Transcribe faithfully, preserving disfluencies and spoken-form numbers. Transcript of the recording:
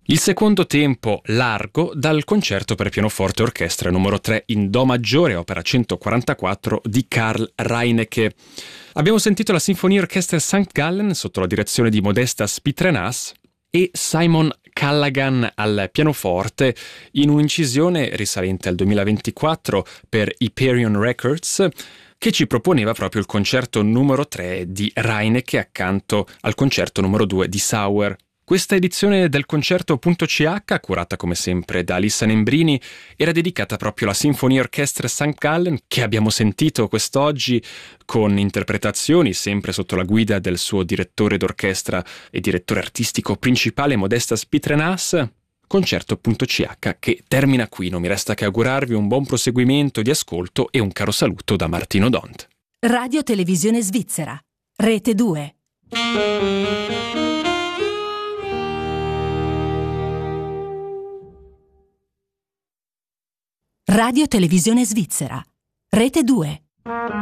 Il secondo tempo largo dal concerto per pianoforte e orchestra numero tre in Do maggiore, opera centoquarantaquattro di Karl Reinecke. Abbiamo sentito la Sinfonia Orchestra Sankt Gallen sotto la direzione di Modesta Spitrenas e Simon Callaghan al pianoforte in un'incisione risalente al duemilaventiquattro per Hyperion Records, che ci proponeva proprio il concerto numero tre di Reinecke accanto al concerto numero due di Sauer. Questa edizione del concerto.ch, curata come sempre da Alissa Nembrini, era dedicata proprio alla Sinfonia Orchestra Sankt Gallen, che abbiamo sentito quest'oggi con interpretazioni sempre sotto la guida del suo direttore d'orchestra e direttore artistico principale Modesta Spitrenas. Concerto.ch che termina qui, non mi resta che augurarvi un buon proseguimento di ascolto e un caro saluto da Martino Dont. Radio Televisione Svizzera, Rete due. Radio Televisione Svizzera, Rete due.